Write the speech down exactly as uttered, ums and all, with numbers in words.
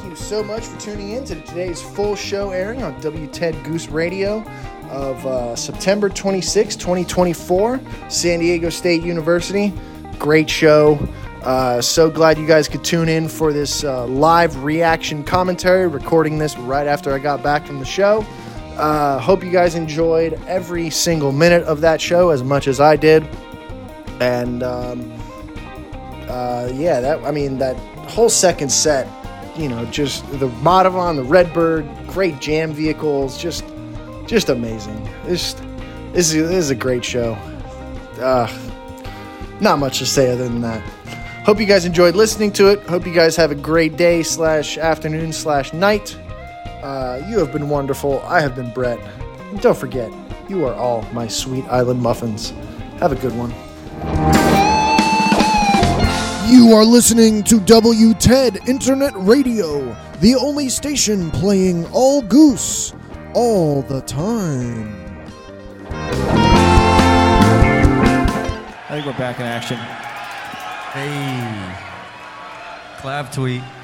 you so much for tuning in to today's full show airing on W Ted Goose Radio of uh, September twenty-sixth, twenty twenty-four, San Diego State University. Great show. Uh, so glad you guys could tune in for this uh, live reaction commentary, recording this right after I got back from the show. Uh, hope you guys enjoyed every single minute of that show as much as I did. And um, uh, yeah, that I mean, that whole second set, you know, just the Madhavan, the Redbird, great jam vehicles, just just amazing. This, this, is, this is a great show. Uh, not much to say other than that. Hope you guys enjoyed listening to it. Hope you guys have a great day slash afternoon slash night. Uh, you have been wonderful. I have been Brett. And don't forget, you are all my sweet island muffins. Have a good one. You are listening to W Ted Internet Radio, the only station playing all goose all the time. I think we're back in action. Hey. Clav tweet.